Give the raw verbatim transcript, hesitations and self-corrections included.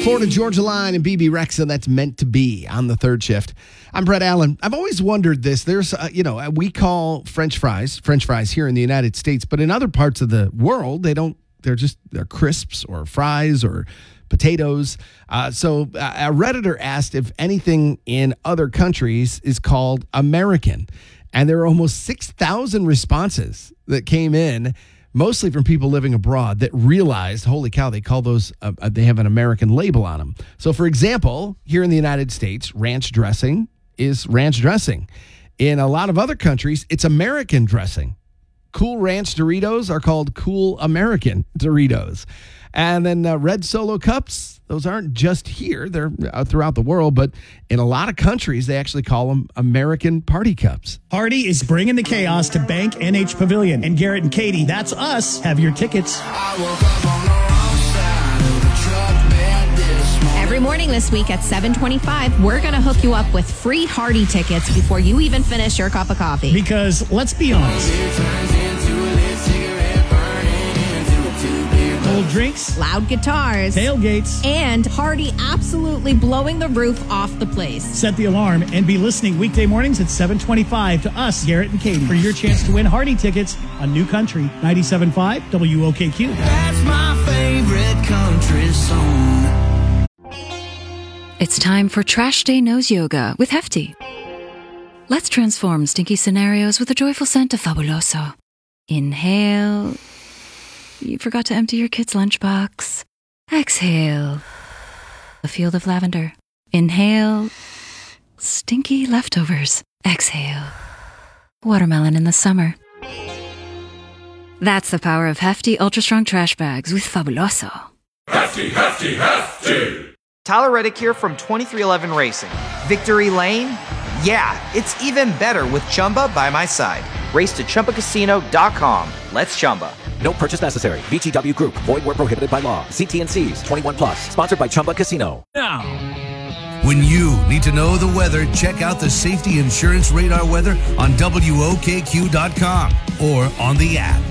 Florida Georgia Line and B B Rexa. That's Meant to Be on the third shift. I'm Brett Allen. I've always wondered this. There's, uh, you know, we call French fries French fries here in the United States, but in other parts of the world, they don't. They're just they're crisps or fries or potatoes. Uh, so uh, a Redditor asked if anything in other countries is called American, and there were almost six thousand responses that came in, mostly from people living abroad that realized, holy cow, they call those, uh, they have an American label on them. So, for example, here in the United States, ranch dressing is ranch dressing. In a lot of other countries, it's American dressing. Cool Ranch Doritos are called Cool American Doritos. And then uh, red Solo cups, those aren't just here. They're uh, throughout the world, but in a lot of countries, they actually call them American Party Cups. Hardy is bringing the chaos to Bank N H Pavilion. And Garrett and Katie, that's us, have your tickets. I woke up on the wrong side of the truck bed this morning. Every morning this week at seven twenty-five, we're going to hook you up with free Hardy tickets before you even finish your cup of coffee. Because, let's be honest, Beer turns into a lit cigarette, burning into a two-beer. cold drinks, Loud guitars, tailgates, and Hardy absolutely blowing the roof off the place. set the alarm, and be listening weekday mornings at seven twenty-five to us, Garrett and Katie, for your chance to win Hardy tickets on New Country ninety-seven point five W O K Q. That's my favorite country song. It's time for Trash Day Nose Yoga with Hefty. Let's transform stinky scenarios with a joyful scent of Fabuloso. Inhale. You forgot to empty your kid's lunchbox. Exhale. A field of lavender. Inhale. Stinky leftovers. Exhale. Watermelon in the summer. That's the power of Hefty Ultra Strong Trash Bags with Fabuloso. Hefty, hefty, hefty! Tyler Reddick here from twenty-three eleven Racing. Victory Lane? Yeah, it's even better with Chumba by my side. Race to Chumba Casino dot com. Let's Chumba. No purchase necessary. V G W Group. Void where prohibited by law. See T and C's. twenty-one plus. Sponsored by Chumba Casino. Now, When you need to know the weather, check out the Safety Insurance Radar weather on W O K Q dot com or on the app.